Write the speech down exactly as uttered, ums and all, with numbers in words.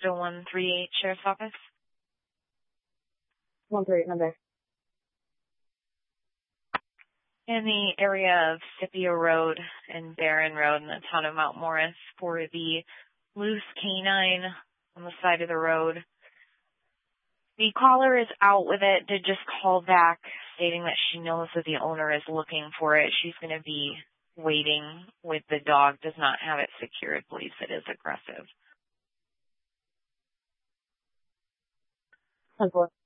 to one three eight Sheriff's Office. one three eight, number. In the area of Scipio Road and Barron Road in the town of Mount Morris for the loose canine on the side of the road. The caller is out with it. Did just call back stating that she knows that the owner is looking for it. She's going to be waiting with the dog. Does not have it secured. Believes it is aggressive. ten four.